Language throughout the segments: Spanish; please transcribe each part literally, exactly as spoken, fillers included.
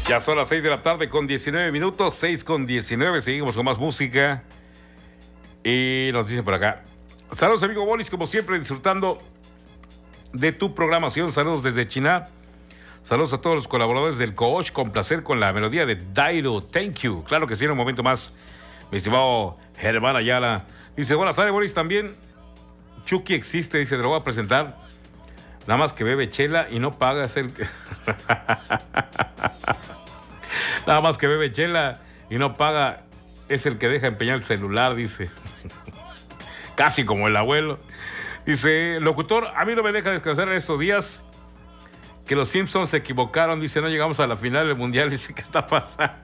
Ya son las seis de la tarde con diecinueve minutos, seis con diecinueve, seguimos con más música. Y nos dicen por acá, saludos amigo Bolis, como siempre disfrutando de tu programación, saludos desde China, saludos a todos los colaboradores del Coach, con placer con la melodía de Dairo, thank you, claro que sí, en un momento más, mi estimado Germán Ayala, dice, buenas tardes Bolis, también Chucky existe, dice, te lo voy a presentar, nada más que bebe chela y no paga, es el... Nada más que bebe chela y no paga, es el que deja empeñar el celular, dice. Casi como el abuelo. Dice, locutor, a mí no me deja descansar en estos días que los Simpsons se equivocaron, dice, no llegamos a la final del mundial, dice, ¿qué está pasando?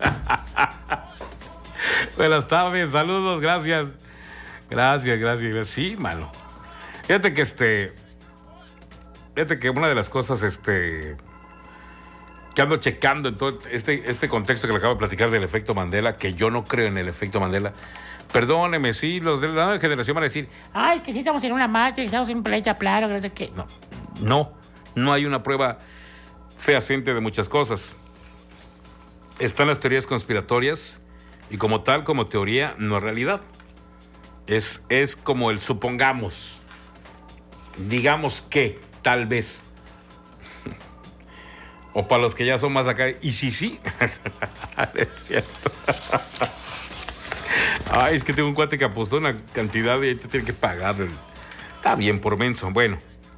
Buenas tardes, saludos, gracias. Gracias, gracias. Sí, mano. Fíjate que este, fíjate que una de las cosas, este... que ando checando en todo este, este contexto que le acabo de platicar del efecto Mandela, que yo no creo en el efecto Mandela. Perdóneme, sí, los de la nueva generación van a decir, ay, que sí estamos en una Matrix, estamos en un planeta plano, que no, no, no hay una prueba fehaciente de muchas cosas. Están las teorías conspiratorias y como tal, como teoría, no es realidad. Es, es como el supongamos, digamos que, tal vez. O para los que ya son más acá, y sí, sí. Es cierto. Ay, es que tengo un cuate que apostó una cantidad y ahí te tiene que pagar. Está bien, por menso. Bueno.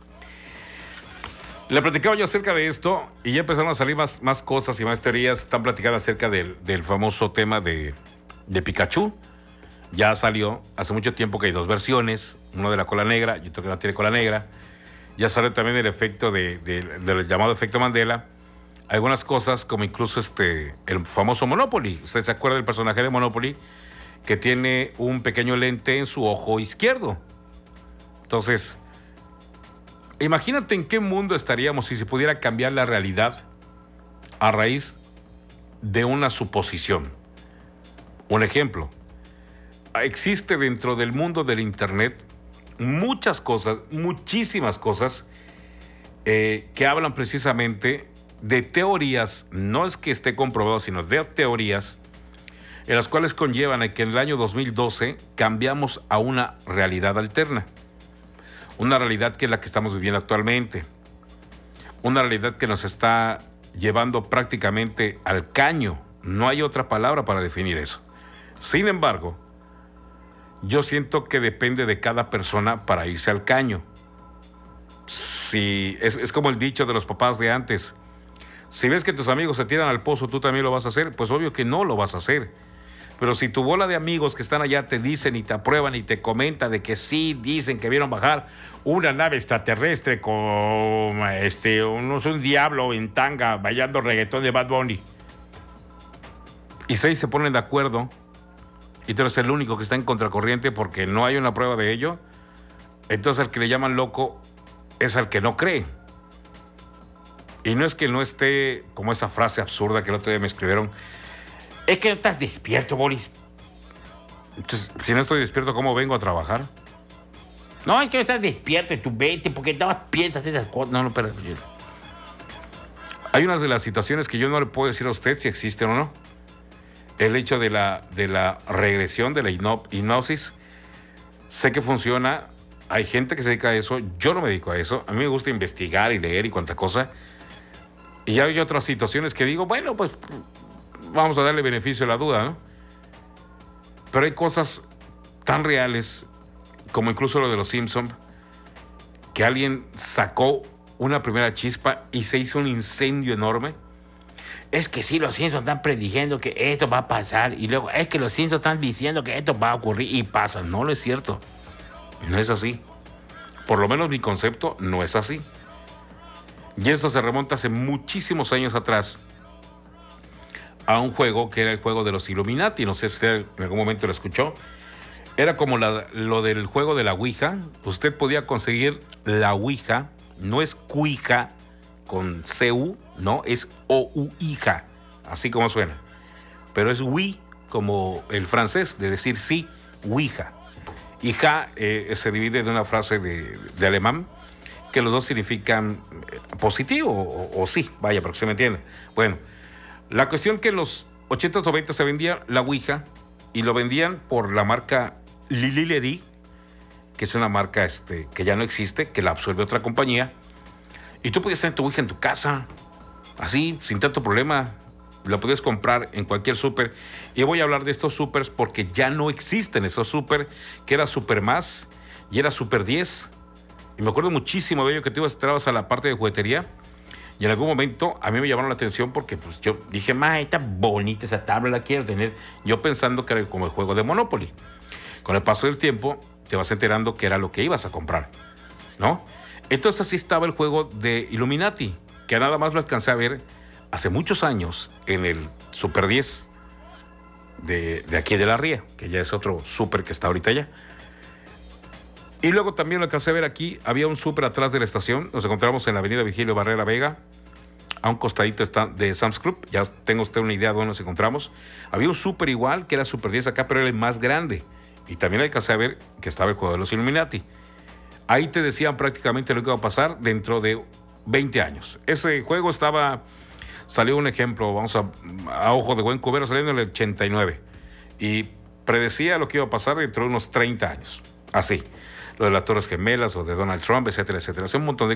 Le platicaba yo acerca de esto y ya empezaron a salir más, más cosas y más teorías. Están platicando acerca del, del famoso tema de, de Pikachu. Ya salió hace mucho tiempo que hay dos versiones. Una de la cola negra y otra que no tiene cola negra. Ya salió también el efecto de, de, del llamado efecto Mandela. Algunas cosas como incluso este el famoso Monopoly. ¿Usted se acuerda del personaje de Monopoly? Que tiene un pequeño lente en su ojo izquierdo. Entonces, imagínate en qué mundo estaríamos si se pudiera cambiar la realidad a raíz de una suposición. Un ejemplo. Existe dentro del mundo del internet muchas cosas, muchísimas cosas eh, que hablan precisamente de teorías, no es que esté comprobado, sino de teorías en las cuales conllevan a que en el año dos mil doce cambiamos a una realidad alterna. Una realidad que es la que estamos viviendo actualmente. Una realidad que nos está llevando prácticamente al caño. No hay otra palabra para definir eso. Sin embargo, yo siento que depende de cada persona para irse al caño. Si, es, es como el dicho de los papás de antes. Si ves que tus amigos se tiran al pozo, ¿tú también lo vas a hacer? Pues obvio que no lo vas a hacer. Pero si tu bola de amigos que están allá te dicen y te aprueban y te comentan de que sí, dicen que vieron bajar una nave extraterrestre con este, no sé, un diablo en tanga bailando reggaetón de Bad Bunny. Y seis se ponen de acuerdo y tú eres el único que está en contracorriente porque no hay una prueba de ello. Entonces al que le llaman loco es al que no cree. Y no es que no esté como esa frase absurda que el otro día me escribieron. Es que no estás despierto, Boris. Entonces, si no estoy despierto, ¿cómo vengo a trabajar? No, es que no estás despierto, tú vete, porque no piensas esas cosas. No, no, pero... Hay unas de las situaciones que yo no le puedo decir a usted si existen o no. El hecho de la, de la regresión, de la hipnosis. Sé que funciona. Hay gente que se dedica a eso. Yo no me dedico a eso. A mí me gusta investigar y leer y cuánta cosa. Y hay otras situaciones que digo, bueno, pues... vamos a darle beneficio a la duda, ¿no? Pero hay cosas tan reales, como incluso lo de los Simpsons, que alguien sacó una primera chispa y se hizo un incendio enorme. Es que sí, los Simpsons están prediciendo que esto va a pasar, y luego es que los Simpsons están diciendo que esto va a ocurrir y pasa. No, no es cierto. No es así. Por lo menos mi concepto no es así. Y esto se remonta hace muchísimos años atrás a un juego que era el juego de los Illuminati. No sé si usted en algún momento lo escuchó. Era como la, lo del juego de la Ouija. Usted podía conseguir la Ouija. No es cuija con C U, no, es O U hija, así como suena. Pero es oui, como el francés, de decir sí, Ouija. Hija eh, se divide de una frase de, de alemán, que los dos significan positivo o, o sí, vaya, para que se me entienda. Bueno, La cuestión que en los ochentas, noventas se vendía la Ouija y lo vendían por la marca Lili Ledi, que es una marca este, que ya no existe, que la absorbe otra compañía. Y tú podías tener tu Ouija en tu casa, así, sin tanto problema. La podías comprar en cualquier súper. Y voy a hablar de estos súpers porque ya no existen esos súper, que era Super Más y era Super diez. Y me acuerdo muchísimo de ello, que te ibas, entrabas a la parte de juguetería. Y en algún momento a mí me llamaron la atención porque pues, yo dije, ma, está bonita esa tabla, la quiero tener. Yo pensando que era como el juego de Monopoly. Con el paso del tiempo te vas enterando que era lo que ibas a comprar, ¿no? Entonces así estaba el juego de Illuminati, que nada más lo alcancé a ver hace muchos años en el Super diez de, de aquí de la Ría, que ya es otro súper que está ahorita allá. Y luego también lo alcancé a ver aquí, había un súper atrás de la estación, nos encontramos en la avenida Vigilio Barrera Vega, a un costadito está de Sam's Club, ya tengo usted una idea de dónde nos encontramos. Había un súper igual, que era Super diez acá, pero era el más grande. Y también alcancé a ver que estaba el juego de los Illuminati. Ahí te decían prácticamente lo que iba a pasar dentro de veinte años. Ese juego estaba, salió un ejemplo, vamos a, a ojo de buen cubero, saliendo en el ochenta y nueve. Y predecía lo que iba a pasar dentro de unos treinta años. Así. Lo de las Torres Gemelas, o de Donald Trump, etcétera, etcétera. Hace un montón de